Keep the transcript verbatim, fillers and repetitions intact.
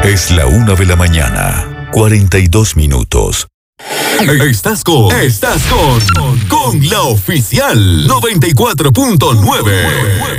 Es la una de la mañana, cuarenta y dos minutos. Estás con, estás con, con la oficial noventa y cuatro punto nueve.